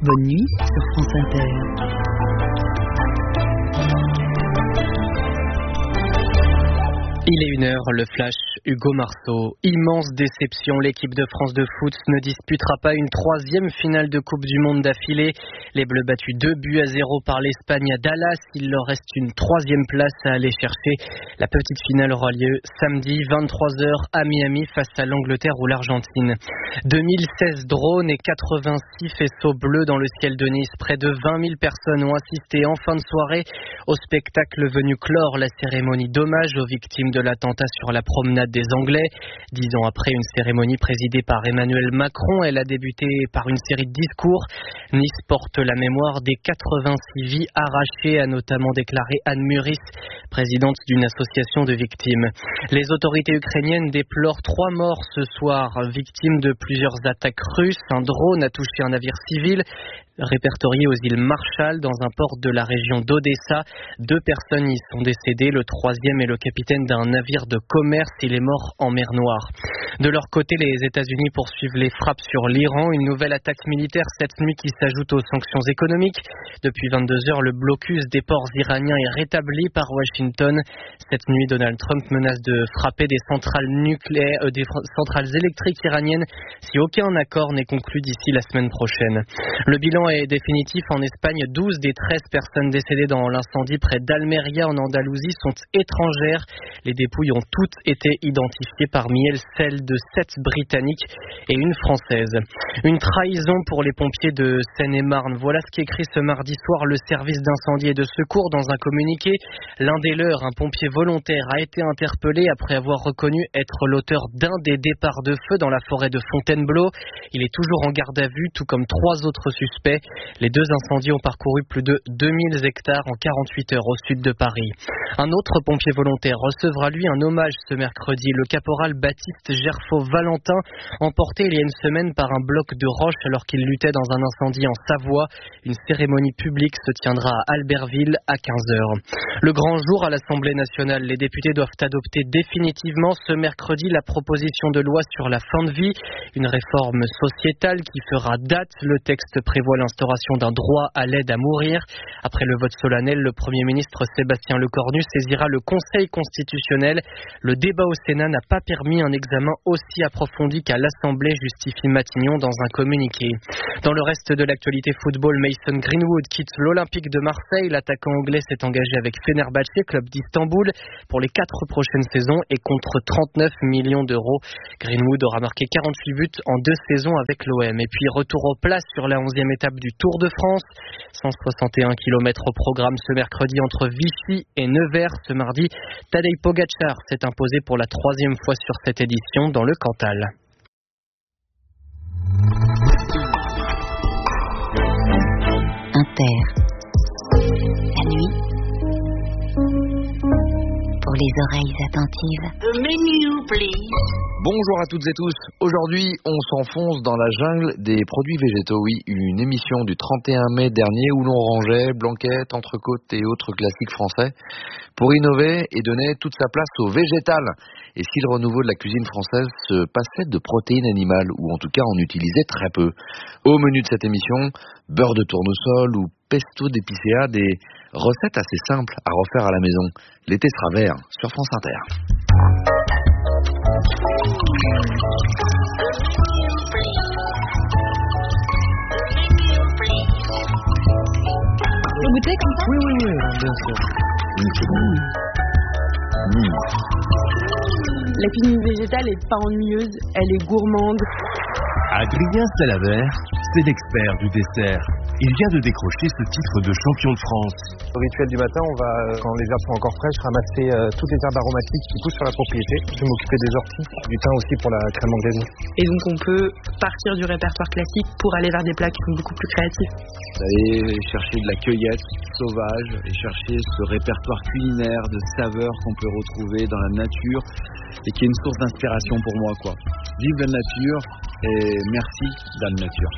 Bonne nuit sur France Inter. Il est 1h, le flash, Hugo Marceau. Immense déception, l'équipe de France de foot ne disputera pas une 3e finale de Coupe du Monde d'affilée. Les Bleus battus 2-0 par l'Espagne à Dallas. Il leur reste une 3e place à aller chercher. La petite finale aura lieu samedi 23h à Miami face à l'Angleterre ou l'Argentine. 2016 drones et 86 faisceaux bleus dans le ciel de Nice. Près de 20 000 personnes ont assisté en fin de soirée au spectacle venu clore la cérémonie d'hommage aux victimes de l'attentat sur la promenade des Anglais. 10 ans après une cérémonie présidée par Emmanuel Macron, elle a débuté par une série de discours. Nice porte la mémoire des 86 vies arrachées, a notamment déclaré Anne Muris, présidente d'une association de victimes. Les autorités ukrainiennes déplorent 3 morts ce soir, victimes de plusieurs attaques russes. Un drone a touché un navire civil répertorié aux îles Marshall dans un port de la région d'Odessa. 2 personnes y sont décédées. Le 3e est le capitaine d'un navire de commerce. Il est mort en mer Noire. De leur côté, les États-Unis poursuivent les frappes sur l'Iran. Une nouvelle attaque militaire cette nuit qui s'ajoute aux sanctions économiques. Depuis 22 heures, le blocus des ports iraniens est rétabli par Washington. Cette nuit, Donald Trump menace de frapper des centrales nucléaires, des centrales électriques iraniennes si aucun accord n'est conclu d'ici la semaine prochaine. Le bilan est définitif. En Espagne, 12 des 13 personnes décédées dans l'incendie près d'Almeria en Andalousie sont étrangères. Les dépouilles ont toutes été identifiées, parmi elles celles de 7 Britanniques et une Française. Une trahison pour les pompiers de Seine-et-Marne. Voilà ce qu'écrit ce mardi soir le service d'incendie et de secours dans un communiqué. L'un des leurs, un pompier volontaire, a été interpellé après avoir reconnu être l'auteur d'un des départs de feu dans la forêt de Fontainebleau. Il est toujours en garde à vue, tout comme 3 autres suspects. Les 2 incendies ont parcouru plus de 2000 hectares en 48 heures au sud de Paris. Un autre pompier volontaire recevra lui un hommage ce mercredi. Le caporal Baptiste Gerfaut-Valentin, emporté il y a une semaine par un bloc de roche alors qu'il luttait dans un incendie en Savoie. Une cérémonie publique se tiendra à Albertville à 15h. Le grand jour à l'Assemblée nationale. Les députés doivent adopter définitivement ce mercredi la proposition de loi sur la fin de vie. Une réforme sociétale qui fera date. Le texte prévoit l'instauration d'un droit à l'aide à mourir. Après le vote solennel, le Premier ministre Sébastien Lecornu saisira le Conseil constitutionnel. Le débat au Sénat n'a pas permis un examen aussi approfondi qu'à l'Assemblée, justifie Matignon dans un communiqué. Dans le reste de l'actualité football, Mason Greenwood quitte l'Olympique de Marseille. L'attaquant anglais s'est engagé avec Fenerbahçe, club d'Istanbul, pour les 4 prochaines saisons et contre 39 millions d'euros. Greenwood aura marqué 48 buts en 2 saisons avec l'OM. Et puis retour aux places sur la 11e étape du Tour de France. 161 km au programme ce mercredi entre Vichy et Nevers. Ce mardi, Tadej Pogačar s'est imposé pour la 3e fois sur cette édition dans le Cantal. Inter. La nuit. Pour les oreilles attentives. The menu, please. Bonjour à toutes et tous. Aujourd'hui, on s'enfonce dans la jungle des produits végétaux. Oui, une émission du 31 mai dernier où l'on rangeait blanquettes, entrecôtes et autres classiques français pour innover et donner toute sa place au végétal. Et si le renouveau de la cuisine française se passait de protéines animales, ou en tout cas en utilisait très peu. Au menu de cette émission, beurre de tournesol ou pesto d'épicéa, des recettes assez simples à refaire à la maison. L'été sera vert sur France Inter. Vous goûtez comme ça ? Oui, bien sûr. La cuisine végétale est pas ennuyeuse, elle est gourmande. Adrien Salavert, c'est l'expert du dessert. Il vient de décrocher ce titre de champion de France. Au rituel du matin, on va, quand les herbes sont encore fraîches, ramasser toutes les herbes aromatiques qui poussent sur la propriété. Je vais m'occuper des orties, du thym aussi pour la crème anglaise. Et donc on peut partir du répertoire classique pour aller vers des plats qui sont beaucoup plus créatifs. D'aller chercher de la cueillette sauvage et chercher ce répertoire culinaire de saveurs qu'on peut retrouver dans la nature et qui est une source d'inspiration pour moi, quoi. Vive la nature et merci Dame Nature.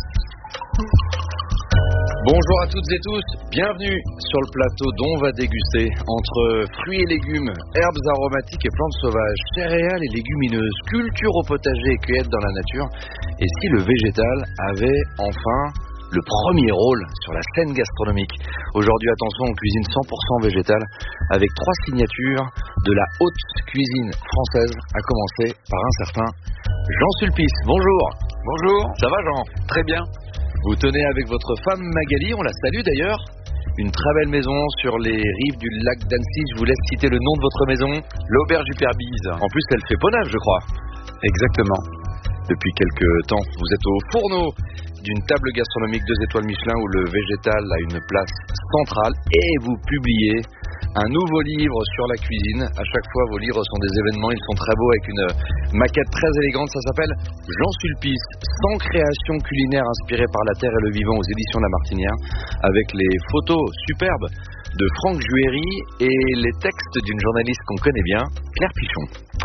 Bonjour à toutes et tous, bienvenue sur le plateau dont on va déguster entre fruits et légumes, herbes aromatiques et plantes sauvages, céréales et légumineuses, culture au potager et cueillette dans la nature. Et si le végétal avait enfin le premier rôle sur la scène gastronomique. Aujourd'hui, attention, on cuisine 100% végétal avec 3 signatures de la haute cuisine française, à commencer par un certain Jean Sulpice. Bonjour. Bonjour. Ça va, Jean? Très bien. Vous tenez avec votre femme Magali, on la salue d'ailleurs, une très belle maison sur les rives du lac d'Annecy. Je vous laisse citer le nom de votre maison. L'auberge du Père Bise. En plus, elle fait ponage, je crois. Exactement. Depuis quelques temps, vous êtes au fourneau d'une table gastronomique 2 étoiles Michelin où le végétal a une place centrale et vous publiez un nouveau livre sur la cuisine. À chaque fois, vos livres sont des événements, ils sont très beaux avec une maquette très élégante. Ça s'appelle Jean Sulpice, 100 créations culinaires inspirées par la terre et le vivant aux éditions La Martinière, avec les photos superbes de Franck Juéry et les textes d'une journaliste qu'on connaît bien, Claire Pichon.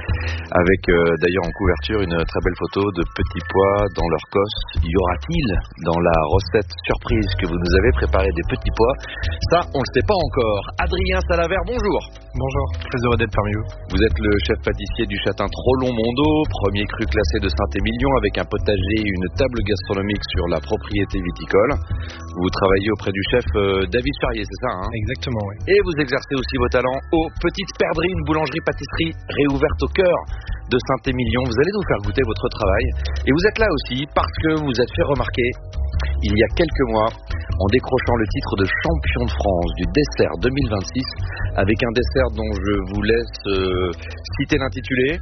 Avec d'ailleurs en couverture une très belle photo de petits pois dans leur cosse. Y aura-t-il dans la recette surprise que vous nous avez préparée des petits pois? Ça, on ne le sait pas encore. Adrien Salavert, bonjour. Bonjour, très heureux d'être parmi vous. Vous êtes le chef pâtissier du Châtain Trollon-Mondo, premier cru classé de Saint-Émilion avec un potager et une table gastronomique sur la propriété viticole. Vous travaillez auprès du chef David Charrier, c'est ça, hein? Exactement, oui. Et vous exercez aussi vos talents aux Petites Perdrix, une boulangerie-pâtisserie réouverte au cœur de Saint-Émilion. Vous allez nous faire goûter votre travail. Et vous êtes là aussi parce que vous êtes fait remarquer il y a quelques mois en décrochant le titre de champion de France du dessert 2026 avec un dessert dont je vous laisse citer l'intitulé.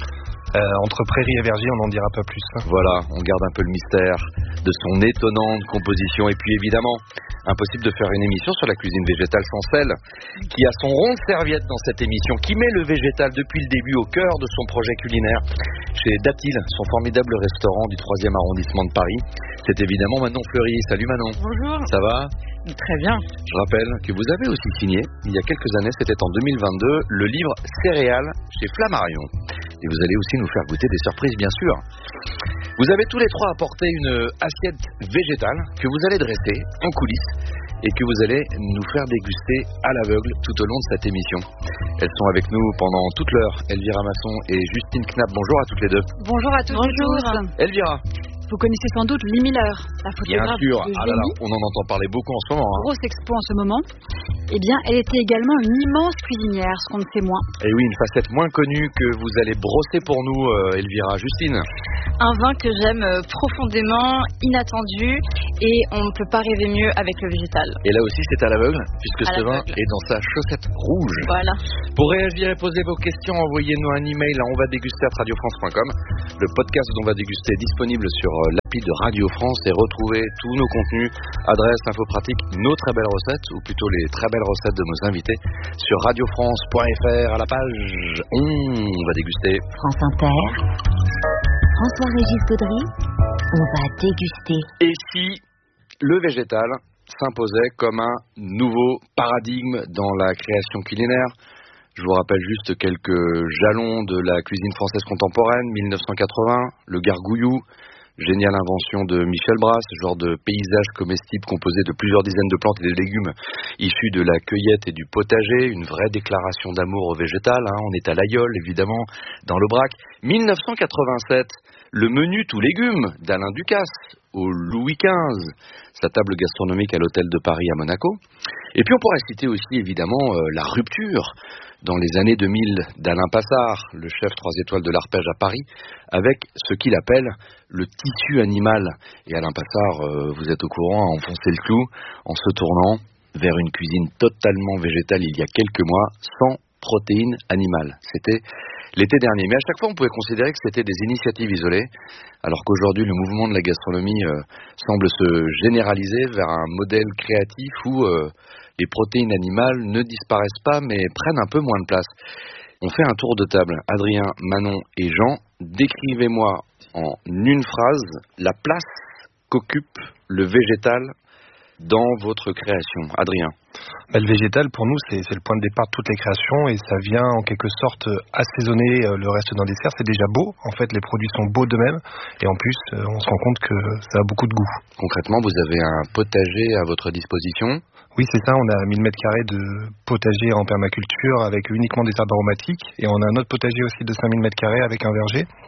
Entre prairie et verger, on n'en dira pas plus. Voilà, on garde un peu le mystère de son étonnante composition. Et puis évidemment, impossible de faire une émission sur la cuisine végétale sans celle qui a son rond de serviette dans cette émission, qui met le végétal depuis le début au cœur de son projet culinaire chez Datil, son formidable restaurant du 3e arrondissement de Paris. C'est évidemment Manon Fleury. Salut Manon. Bonjour. Ça va? Très bien. Je rappelle que vous avez aussi signé, il y a quelques années, c'était en 2022, le livre Céréales chez Flammarion. Et vous allez aussi nous faire goûter des surprises, bien sûr. Vous avez tous les trois apporté une assiette végétale que vous allez dresser en coulisses et que vous allez nous faire déguster à l'aveugle tout au long de cette émission. Elles sont avec nous pendant toute l'heure, Elvira Masson et Justine Knapp. Bonjour à toutes les deux. Bonjour à tous. Bonjour. Elvira. Vous connaissez sans doute Lee Miller, la photographe bien sûr. de Ah là là, on en entend parler beaucoup en ce moment. Grosse expo en ce moment. Eh bien, elle était également une immense cuisinière, ce qu'on ne sait moins. Et oui, une facette moins connue que vous allez brosser pour nous, Elvira. Justine. Un vin que j'aime profondément, inattendu, et on ne peut pas rêver mieux avec le végétal. Et là aussi, c'est à l'aveugle, puisque ce vin l'aveugle. est dans sa chaussette rouge. Voilà. Pour réagir et poser vos questions, envoyez-nous un email à onvadéguster@radiofrance.com. Le podcast d'On va déguster est disponible sur l'appli de Radio France et retrouvez tous nos contenus, adresses, infos pratiques, nos très belles recettes, ou plutôt les très belles recettes de nos invités sur radiofrance.fr à la page On va déguster. France Inter, François-Régis Gaudry, on va déguster. Et si le végétal s'imposait comme un nouveau paradigme dans la création culinaire? Je vous rappelle juste quelques jalons de la cuisine française contemporaine, 1980, le gargouillou, géniale invention de Michel Brasse, genre de paysage comestible composé de plusieurs dizaines de plantes et de légumes issus de la cueillette et du potager, une vraie déclaration d'amour au végétal, hein, on est à l'Aïol évidemment, dans l'Aubrac. 1987, le menu tout légumes d'Alain Ducasse au Louis XV, sa table gastronomique à l'hôtel de Paris à Monaco. Et puis on pourrait citer aussi évidemment la rupture dans les années 2000 d'Alain Passard, le chef 3 étoiles de l'Arpège à Paris, avec ce qu'il appelle le tissu animal. Et Alain Passard, vous êtes au courant, a enfoncé le clou en se tournant vers une cuisine totalement végétale il y a quelques mois, sans protéines animales. C'était l'été dernier. Mais à chaque fois, on pouvait considérer que c'était des initiatives isolées, alors qu'aujourd'hui, le mouvement de la gastronomie semble se généraliser vers un modèle créatif où les protéines animales ne disparaissent pas, mais prennent un peu moins de place. On fait un tour de table. Adrien, Manon et Jean, décrivez-moi en une phrase la place qu'occupe le végétal dans votre création. Adrien. Le végétal, pour nous, c'est le point de départ de toutes les créations et ça vient en quelque sorte assaisonner le reste d'un dessert. C'est déjà beau. En fait, les produits sont beaux d'eux-mêmes et en plus, on se rend compte que ça a beaucoup de goût. Concrètement, vous avez un potager à votre disposition. Oui, c'est ça. On a 1000 m² de potager en permaculture avec uniquement des arbres aromatiques et on a un autre potager aussi de 5000 m² avec un verger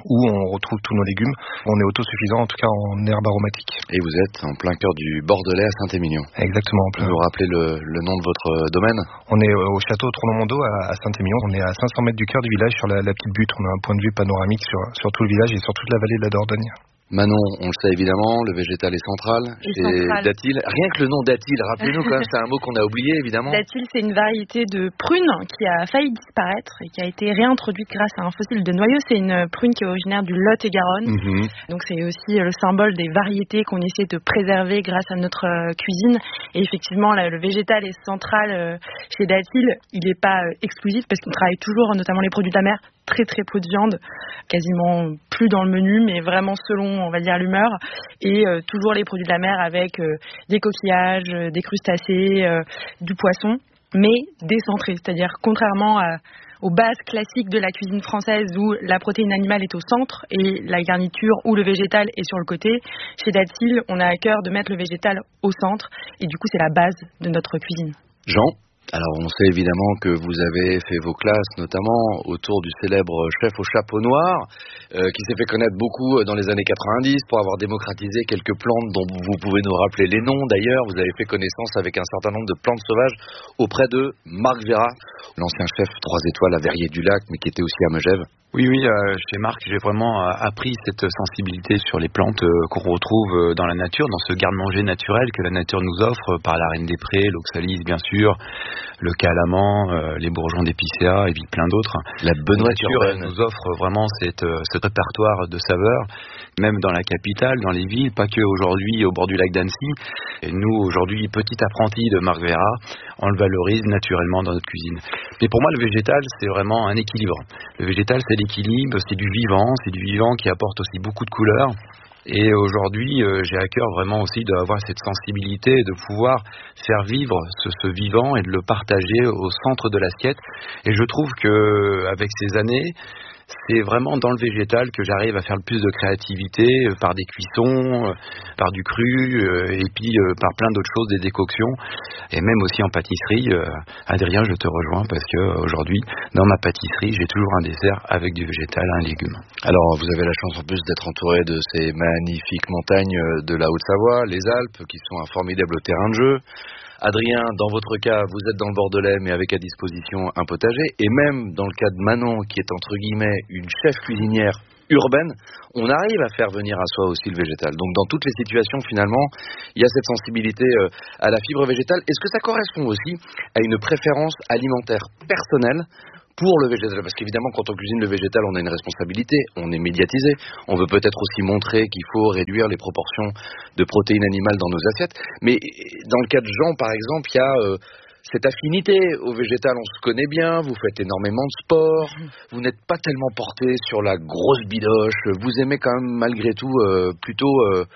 où on retrouve tous nos légumes. On est autosuffisant, en tout cas en herbes aromatiques. Et vous êtes en plein cœur du Bordelais à Saint-Émilion. Exactement. Vous nous rappelez le nom de votre domaine? On est au château Tronon-Mondo à Saint-Émilion. On est à 500 mètres du cœur du village sur la petite butte. On a un point de vue panoramique sur tout le village et sur toute la vallée de la Dordogne. Manon, on le sait évidemment, le végétal est central. C'est Datil. Rien que le nom Datil, rappelez-nous quand même, c'est un mot qu'on a oublié évidemment. Datil, c'est une variété de prune qui a failli disparaître et qui a été réintroduite grâce à un fossile de noyau. C'est une prune qui est originaire du Lot-et-Garonne. Donc c'est aussi le symbole des variétés qu'on essaie de préserver grâce à notre cuisine. Et effectivement, le végétal est central chez Datil. Il n'est pas exclusif parce qu'on travaille toujours, notamment les produits de la mer, très très peu de viande, quasiment plus dans le menu, mais vraiment selon, on va dire, l'humeur, et toujours les produits de la mer avec des coquillages, des crustacés, du poisson, mais décentré, c'est-à-dire contrairement aux bases classiques de la cuisine française où la protéine animale est au centre et la garniture ou le végétal est sur le côté. Chez Datil, on a à cœur de mettre le végétal au centre et du coup c'est la base de notre cuisine. Jean ? Alors on sait évidemment que vous avez fait vos classes notamment autour du célèbre chef au chapeau noir qui s'est fait connaître beaucoup dans les années 90 pour avoir démocratisé quelques plantes dont vous pouvez nous rappeler les noms d'ailleurs. Vous avez fait connaissance avec un certain nombre de plantes sauvages auprès de Marc Vera, l'ancien chef 3 étoiles à Verrier-du-Lac mais qui était aussi à Megève. Oui, chez Marc, j'ai vraiment appris cette sensibilité sur les plantes qu'on retrouve dans la nature, dans ce garde-manger naturel que la nature nous offre par la reine des prés, l'oxalis bien sûr, le calaman, les bourgeons d'épicéa et puis plein d'autres. La benoîte urbaine nous offre vraiment ce répertoire de saveurs, même dans la capitale, dans les villes, pas que aujourd'hui au bord du lac d'Annecy. Et nous, aujourd'hui, petit apprenti de Marc Vera, on le valorise naturellement dans notre cuisine. Mais pour moi, le végétal, c'est vraiment un équilibre. Le végétal, c'est l'équilibre, c'est du vivant qui apporte aussi beaucoup de couleurs. Et aujourd'hui, j'ai à cœur vraiment aussi d'avoir cette sensibilité, de pouvoir faire vivre ce vivant et de le partager au centre de l'assiette. Et je trouve que avec ces années, c'est vraiment dans le végétal que j'arrive à faire le plus de créativité par des cuissons, par du cru et puis par plein d'autres choses, des décoctions et même aussi en pâtisserie. Adrien, je te rejoins parce que aujourd'hui, dans ma pâtisserie, j'ai toujours un dessert avec du végétal, un légume. Alors, vous avez la chance en plus d'être entouré de ces magnifiques montagnes de la Haute-Savoie, les Alpes, qui sont un formidable terrain de jeu. Adrien, dans votre cas, vous êtes dans le Bordelais, mais avec à disposition un potager. Et même dans le cas de Manon, qui est entre guillemets une chef cuisinière urbaine, on arrive à faire venir à soi aussi le végétal. Donc dans toutes les situations, finalement, il y a cette sensibilité à la fibre végétale. Est-ce que ça correspond aussi à une préférence alimentaire personnelle pour le végétal? Parce qu'évidemment, quand on cuisine le végétal, on a une responsabilité, on est médiatisé, on veut peut-être aussi montrer qu'il faut réduire les proportions de protéines animales dans nos assiettes. Mais dans le cas de Jean, par exemple, il y a cette affinité au végétal, on se connaît bien, vous faites énormément de sport, vous n'êtes pas tellement porté sur la grosse bidoche, vous aimez quand même malgré tout plutôt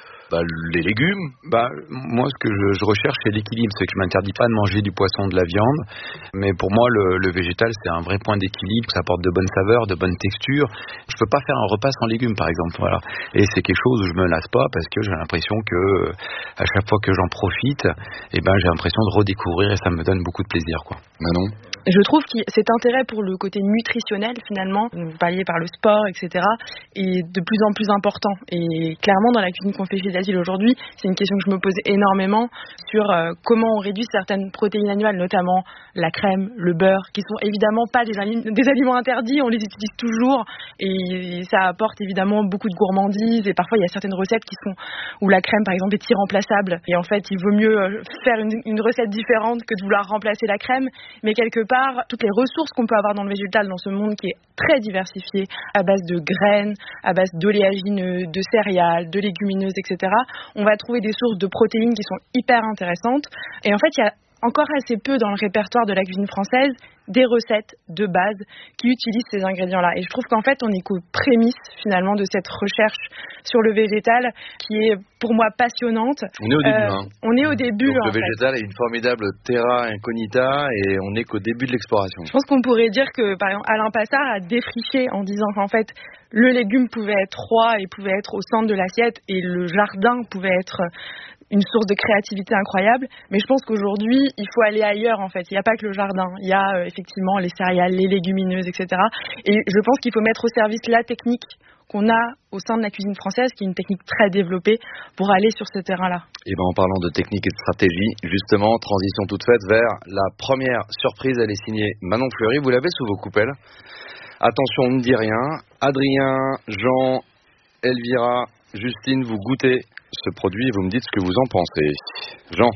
les légumes. Moi, ce que je recherche, c'est l'équilibre. C'est que je m'interdis pas de manger du poisson, de la viande. Mais pour moi, le végétal, c'est un vrai point d'équilibre. Ça apporte de bonnes saveurs, de bonnes textures. Je peux pas faire un repas sans légumes, par exemple. Voilà. Et c'est quelque chose où je me lasse pas parce que j'ai l'impression que à chaque fois que j'en profite, j'ai l'impression de redécouvrir et ça me donne beaucoup de plaisir, quoi. Manon? Je trouve que cet intérêt pour le côté nutritionnel, finalement, vous parliez par le sport, etc., est de plus en plus important. Et clairement, dans la cuisine qu'on fait chez Datil aujourd'hui, c'est une question que je me pose énormément sur comment on réduit certaines protéines animales, notamment la crème, le beurre, qui sont évidemment pas des aliments interdits, on les utilise toujours, et ça apporte évidemment beaucoup de gourmandise, et parfois il y a certaines recettes où la crème, par exemple, est irremplaçable. Et en fait, il vaut mieux faire une recette différente que de vouloir remplacer la crème, mais quelque part, toutes les ressources qu'on peut avoir dans le végétal, dans ce monde qui est très diversifié, à base de graines, à base d'oléagineux, de céréales, de légumineuses, etc., on va trouver des sources de protéines qui sont hyper intéressantes. Et en fait, il y a encore assez peu dans le répertoire de la cuisine française des recettes de base qui utilisent ces ingrédients-là. Et je trouve qu'en fait, on est qu'aux prémices, finalement, de cette recherche sur le végétal qui est, pour moi, passionnante. On est au début, On est au début, donc, le végétal est une formidable terra incognita et on n'est qu'au début de l'exploration. Je pense qu'on pourrait dire que, par exemple, Alain Passard a défriché en disant qu'en fait, le légume pouvait être roi et pouvait être au centre de l'assiette et le jardin pouvait être une source de créativité incroyable, mais je pense qu'aujourd'hui, il faut aller ailleurs en fait. Il n'y a pas que le jardin, il y a effectivement les céréales, les légumineuses, etc. Et je pense qu'il faut mettre au service la technique qu'on a au sein de la cuisine française, qui est une technique très développée, pour aller sur ce terrain-là. Et en parlant de technique et de stratégie, justement, transition toute faite vers la première surprise. Elle est signée Manon Fleury, vous l'avez sous vos coupelles. Attention, on ne dit rien. Adrien, Jean, Elvira, Justine, vous goûtez ce produit et vous me dites ce que vous en pensez. Jean.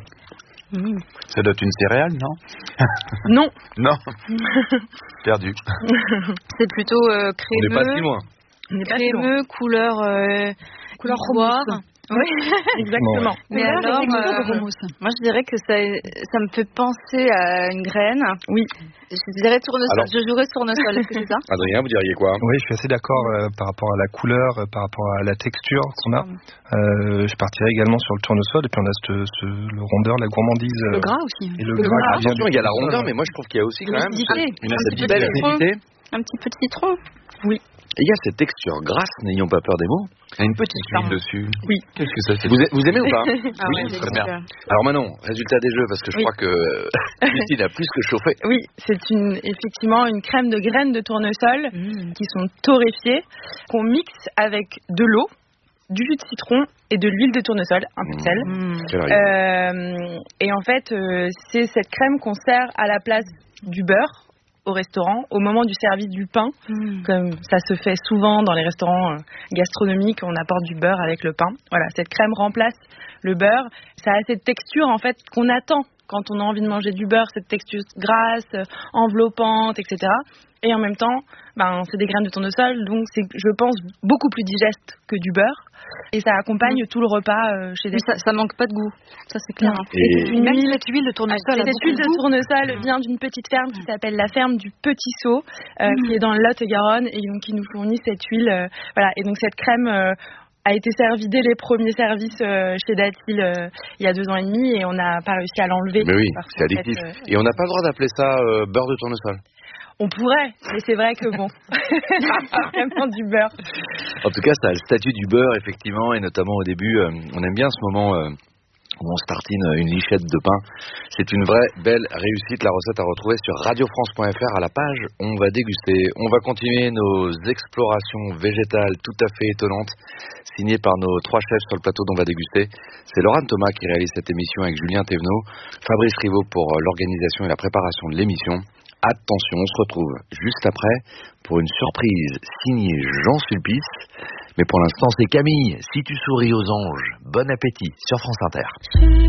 Ça doit être une céréale, non? Non. Non. Perdu. C'est plutôt crémeux. On n'est pas si loin. Crémeux, couleur boire. Oui, exactement. Mais alors, moi je dirais que ça me fait penser à une graine. Oui. Je dirais tournesol. Alors, je jouerais tournesol. Est-ce que c'est ça? Adrien, vous diriez quoi? Oui, je suis assez d'accord par rapport à la couleur, par rapport à la texture qu'on a. Je partirais également sur le tournesol. Et puis on a le rondeur, la gourmandise. Le gras aussi. Et le gras. Attention, il y a la rondeur, mais moi je trouve qu'il y a aussi quand même une belle acidité. Un petit peu de citron. Oui. Et il y a cette texture grasse, n'ayons pas peur des mots. Il y a une petite huile dessus. Oui. Qu'est-ce que ça fait? Vous aimez ou pas? Oui, très bien. Alors Manon, résultat des jeux, parce que je crois que Justine a plus que chauffé. Oui, c'est effectivement une crème de graines de tournesol qui sont torréfiées, qu'on mixe avec de l'eau, du jus de citron et de l'huile de tournesol, un peu de sel. Et en fait, c'est cette crème qu'on sert à la place du beurre au restaurant, au moment du service du pain, comme ça se fait souvent dans les restaurants gastronomiques, on apporte du beurre avec le pain. Voilà, cette crème remplace le beurre. Ça a cette texture en fait qu'on attend quand on a envie de manger du beurre, cette texture grasse, enveloppante, etc. Et en même temps, c'est des graines de tournesol, donc c'est, je pense, beaucoup plus digeste que du beurre. Et ça accompagne tout le repas chez des... Mais ça manque pas de goût, ça c'est clair. Même cette huile de tournesol. Cette huile de tournesol vient d'une petite ferme qui s'appelle la ferme du Petit Saut, qui est dans le Lot-et-Garonne, et donc qui nous fournit cette huile. Voilà. Et donc cette crème a été servie dès les premiers services chez Datil il y a 2 ans et demi, et on n'a pas réussi à l'enlever. Mais oui, c'est addictif. Et on n'a pas le droit d'appeler ça beurre de tournesol. On pourrait, mais c'est vrai que bon, vraiment du beurre. En tout cas, ça a le statut du beurre, effectivement, et notamment au début, on aime bien ce moment où on se tartine une lichette de pain. C'est une vraie belle réussite. La recette à retrouver sur radiofrance.fr à la page On va déguster. On va continuer nos explorations végétales tout à fait étonnantes, signées par nos 3 chefs sur le plateau d'On va déguster. C'est Laurent Thomas qui réalise cette émission avec Julien Thévenot, Fabrice Rivaud pour l'organisation et la préparation de l'émission. Attention, on se retrouve juste après pour une surprise signée Jean Sulpice. Mais pour l'instant, c'est Camille. Si tu souris aux anges, bon appétit sur France Inter.